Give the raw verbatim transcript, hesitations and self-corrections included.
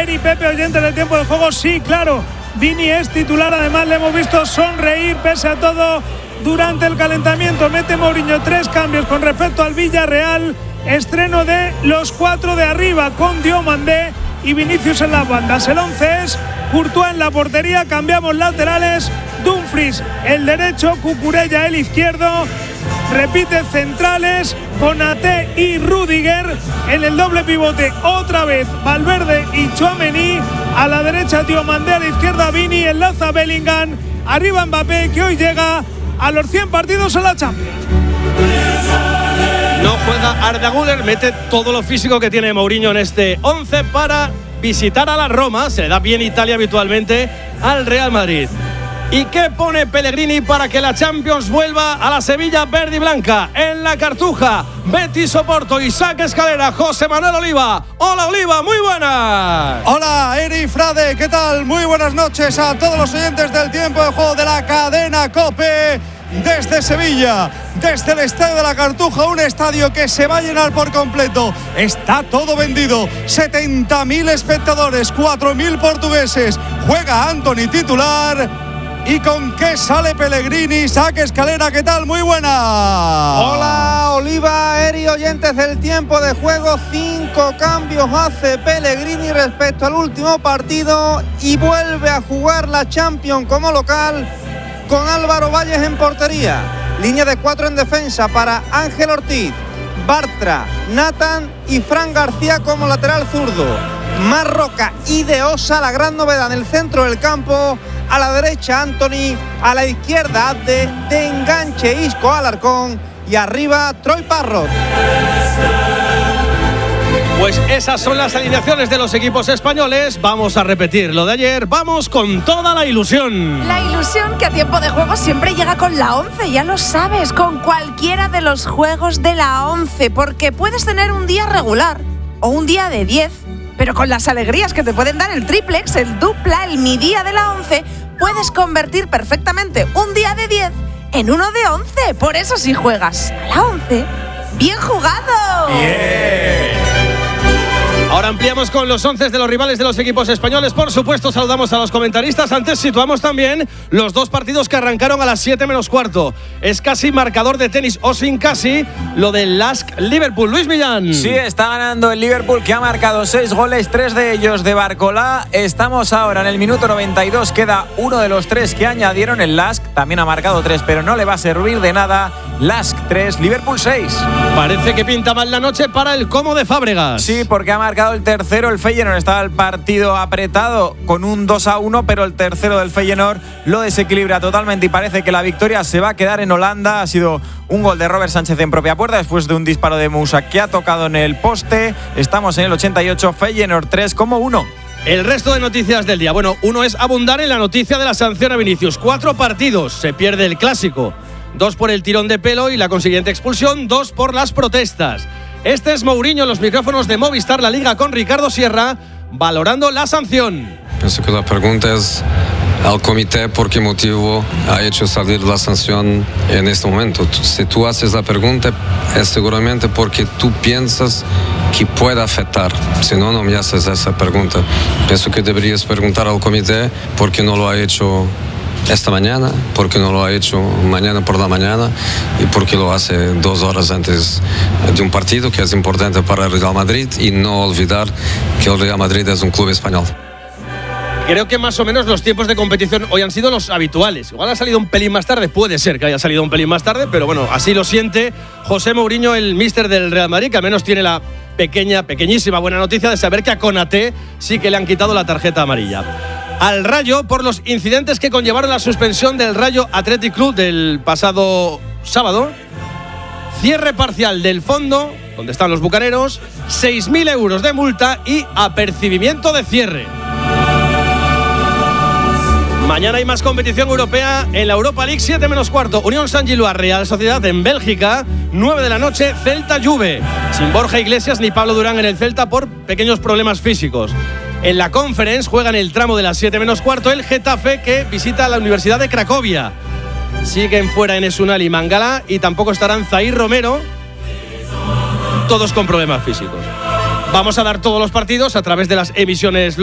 Eri, Pepe, oyentes del tiempo de juego, sí, claro. Vini es titular, además le hemos visto sonreír pese a todo durante el calentamiento. Mete Mourinho tres cambios con respecto al Villarreal. Estreno de los cuatro de arriba con Diomandé y Vinicius en las bandas. El once es Courtois en la portería. Cambiamos laterales. Dumfries el derecho, Cucurella el izquierdo. Repite centrales, Konaté y Rudiger. En el doble pivote otra vez Valverde y Tchouaméni. A la derecha Diomandé, a la izquierda Vini. Enlaza Bellingham. Arriba Mbappé, que hoy llega a los cien partidos en la Champions. No juega Arda Güler, mete todo lo físico que tiene Mourinho en este once para visitar a la Roma. Se le da bien Italia habitualmente al Real Madrid. ¿Y qué pone Pellegrini para que la Champions vuelva a la Sevilla verde y blanca? En la Cartuja, Betis Oporto, Isaac Escalera, José Manuel Oliva. Hola Oliva, muy buenas. Hola Eri, Frade, ¿qué tal? Muy buenas noches a todos los oyentes del tiempo de juego de la cadena COPE. Desde Sevilla, desde el estadio de la Cartuja, un estadio que se va a llenar por completo. Está todo vendido, setenta mil espectadores, cuatro mil portugueses. Juega Antony titular. ¿Y con qué sale Pellegrini? Saque Escalera, ¿qué tal? Muy buena. Hola Oliva, Eri, oyentes del tiempo de juego. Cinco cambios hace Pellegrini respecto al último partido y vuelve a jugar la Champions como local con Álvaro Valles en portería. Línea de cuatro en defensa para Ángel Ortiz, Bartra, Nathan y Fran García como lateral zurdo. Marroca y De Osa, la gran novedad en el centro del campo. A la derecha Antony, a la izquierda de, de enganche Isco Alarcón y arriba Troy Parrott. Pues esas son las alineaciones de los equipos españoles. Vamos a repetir lo de ayer. Vamos con toda la ilusión. La ilusión que a tiempo de juego siempre llega con la once, ya lo sabes, con cualquiera de los juegos de la once, porque puedes tener un día regular o un día de diez, pero con las alegrías que te pueden dar el triplex, el dupla, el mi día de la once, puedes convertir perfectamente un día de diez en uno de once. Por eso si juegas a la once, ¡bien jugado! Bien. Ahora ampliamos con los once de los rivales de los equipos españoles. Por supuesto, saludamos a los comentaristas. Antes situamos también los dos partidos que arrancaron a las siete menos cuarto. Es casi marcador de tenis o sin casi lo del Lask Liverpool. Luis Millán. Sí, está ganando el Liverpool, que ha marcado seis goles, tres de ellos de Barcolá. Estamos ahora en el minuto noventa y dos. Queda uno de los tres que añadieron. El Lask también ha marcado tres, pero no le va a servir de nada. Lask tres, Liverpool seis. Parece que pinta mal la noche para el Como de Fábregas. Sí, porque ha marcado el tercero. El Feyenoord estaba el partido apretado con un dos a uno, pero el tercero del Feyenoord lo desequilibra totalmente y parece que la victoria se va a quedar en Holanda. Ha sido un gol de Robert Sánchez en propia puerta después de un disparo de Moussa que ha tocado en el poste. Estamos en el ochenta y ocho, Feyenoord tres como uno. El resto de noticias del día. Bueno, uno es abundar en la noticia de la sanción a Vinicius. Cuatro partidos, se pierde el clásico. Dos por el tirón de pelo y la consiguiente expulsión, dos por las protestas. Este es Mourinho en los micrófonos de Movistar La Liga con Ricardo Sierra, valorando la sanción. Pienso que la pregunta es al comité por qué motivo ha hecho salir la sanción en este momento. Si tú haces la pregunta es seguramente porque tú piensas que puede afectar. Si no, no me haces esa pregunta. Pienso que deberías preguntar al comité por qué no lo ha hecho esta mañana, porque no lo ha hecho mañana por la mañana y porque lo hace dos horas antes de un partido que es importante para el Real Madrid, y no olvidar que el Real Madrid es un club español. Creo que más o menos los tiempos de competición hoy han sido los habituales. Igual ha salido un pelín más tarde, puede ser que haya salido un pelín más tarde, pero bueno, así lo siente José Mourinho, el míster del Real Madrid, que al menos tiene la pequeña, pequeñísima buena noticia de saber que a Konaté sí que le han quitado la tarjeta amarilla. Al Rayo por los incidentes que conllevaron la suspensión del Rayo Athletic Club del pasado sábado. Cierre parcial del fondo, donde están los bucaneros, seis mil euros de multa y apercibimiento de cierre. Mañana hay más competición europea en la Europa League, siete menos cuarto. Unión Saint-Gilloise, Real Sociedad en Bélgica, nueve de la noche, Celta Juve. Sin Borja Iglesias ni Pablo Durán en el Celta por pequeños problemas físicos. En la Conference juegan el tramo de las siete menos cuarto el Getafe, que visita la Universidad de Cracovia. Siguen fuera Enes Unal y Mangala, y tampoco estarán Zaire Romero, todos con problemas físicos. Vamos a dar todos los partidos a través de las emisiones